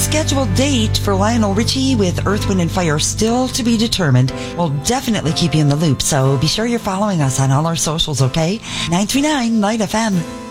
scheduled date for Lionel Richie with Earth, Wind & Fire still to be determined. We'll definitely keep you in the loop, so be sure you're following us on all our socials, okay? 939 Light FM.